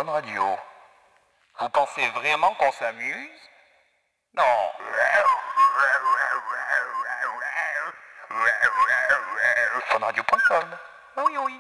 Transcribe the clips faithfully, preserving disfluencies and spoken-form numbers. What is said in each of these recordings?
Fun Radio. Vous pensez vraiment qu'on s'amuse? Non. fun radio point com. Oui, oui.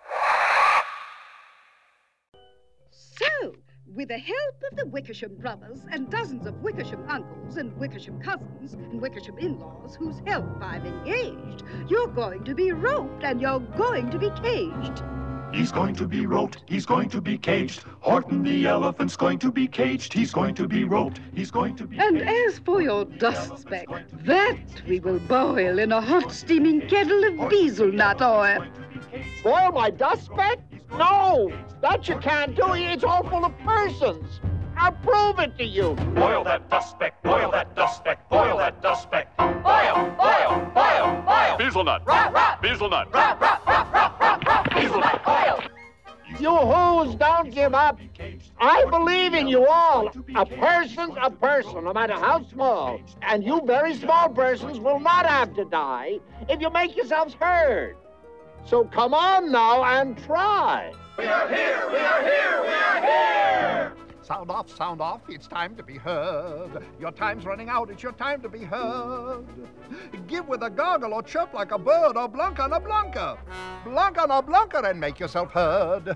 So, with the help of the Wickersham brothers and dozens of Wickersham uncles and Wickersham cousins and Wickersham in-laws whose help I've engaged, you're going to be roped and you're going to be caged. He's going to be roped, he's going to be caged. Horton the elephant's going to be caged. He's going to be roped, he's going to be And caged. as for your dust speck, that we will boil in a hot steaming kettle of diesel nut oil. Boil my dust speck? No, that you can't do. It's all full of persons. I'll prove it to you. Boil that dust speck, boil that dust speck, boil that dust speck. Boil, boil, boil, boil. Hazelnut, Rah, rah. hazelnut, Rah, rah, rah, rah, rah, rah. hazelnut. Boil. You whoos, don't give up. I believe in you all. A person's a person, no matter how small. And you very small persons will not have to die if you make yourselves heard. So come on now and try. We are here, we are here, we are here. Sound off, sound off, it's time to be heard. Your time's running out, it's your time to be heard. Give with a goggle or chirp like a bird or blunk on a blunker. Blunk on a blunker and make yourself heard.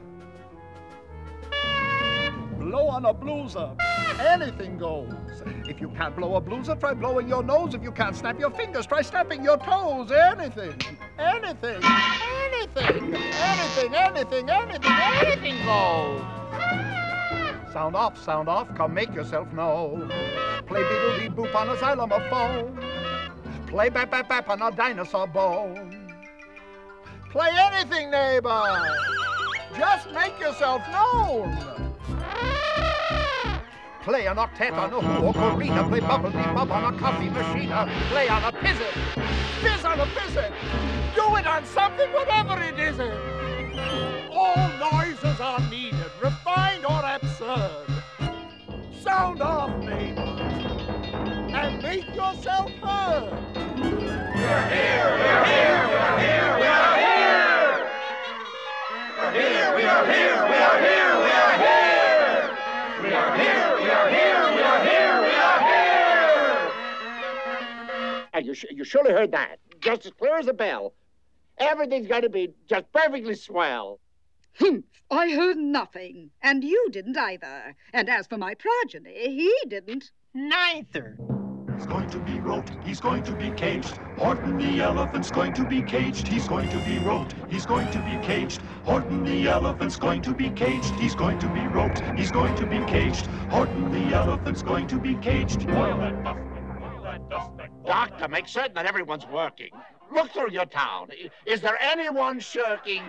Blow on a blueser, anything goes. If you can't blow a blueser, try blowing your nose. If you can't snap your fingers, try snapping your toes. Anything, anything, anything, anything, anything, anything, anything goes. Sound off, sound off, come make yourself know. Play beetle-dee-boop on a xylophone. Play bap-bap-bap on a dinosaur bone. Play anything, neighbor. Just make yourself known. Play an octet on a who ocarina. Play bubble-dee-bub on a coffee machine. Play on a pizzit. Fizz on a fizzit. Do it on something, whatever it is. All noises are needed, refined or absurd. Sound off, neighbors, and make yourself heard. We're here, we're here, we're here, we are here. We're here, we are here, we are here, we are here. We are here, we are here, we are here, we are here. And you, sh- you surely heard that. Just as clear as a bell. Everything's going to be just perfectly swell. Humph, I heard nothing, and you didn't either. And as for my progeny, he didn't. Neither. He's going to be roped, he's going to be caged. Horton the elephant's going to be caged. He's going to be roped, he's going to be caged. Horton the elephant's going to be caged. He's going to be roped, he's going to be caged. Horton the elephant's going to be caged. Boil that dust speck, boil that dust speck. Doctor, make certain that everyone's working. Look through your town. Is there anyone shirking?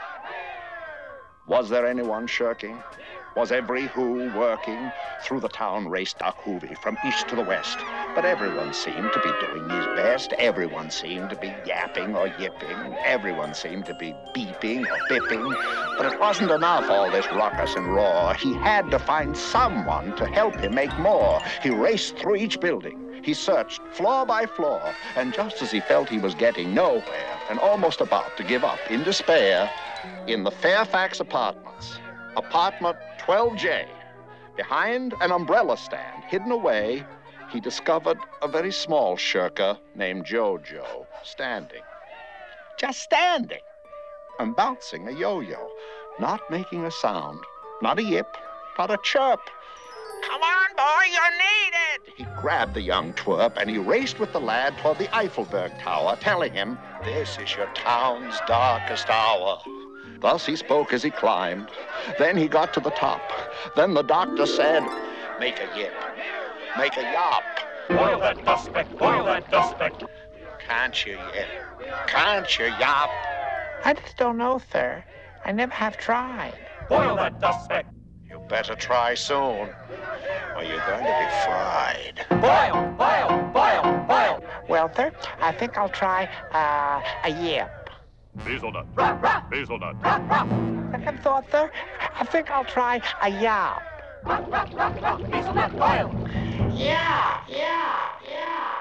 Was there anyone shirking? Was every who working? Through the town raced Doc Hoovy from east to the west. But everyone seemed to be doing his best. Everyone seemed to be yapping or yipping. Everyone seemed to be beeping or bipping. But it wasn't enough, all this ruckus and roar. He had to find someone to help him make more. He raced through each building. He searched floor by floor. And just as he felt he was getting nowhere and almost about to give up in despair, in the Fairfax Apartments, apartment twelve J, behind an umbrella stand hidden away, he discovered a very small shirker named Jojo standing. Just standing and bouncing a yo-yo, not making a sound, not a yip, not a chirp. Come on, boy, you're needed! He grabbed the young twerp and he raced with the lad toward the Eiffelberg Tower, telling him, this is your town's darkest hour. Thus he spoke as he climbed. Then he got to the top. Then the doctor said, make a yip, make a yop. Boil that dust speck, boil that dust speck. Can't you yip? Can't you yop? I just don't know, sir. I never have tried. Boil that dust speck. You better try soon, or you're going to be fried. Boil, boil, boil, boil. Well, sir, I think I'll try uh, a yip. Hazelnut, Rah, rah. hazelnut. Rah, rah. Second thought, sir, I think I'll try a yop. Rah, rah, rah, rah. Hazelnut oil. Yeah, yeah, yeah,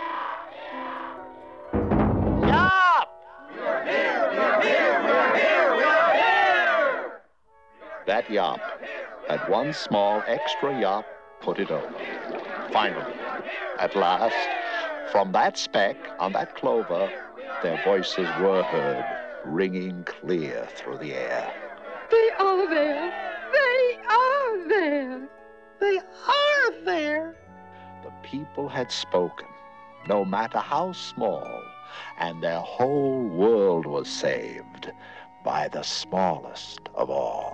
yeah, Yup. We are here, we are here, we are here, we are here. That yop, that one small extra yop, put it over. Finally, at last, from that speck on that clover, their voices were heard, ringing clear through the air. They are there. They are there. They are there. The people had spoken, no matter how small, and their whole world was saved by the smallest of all.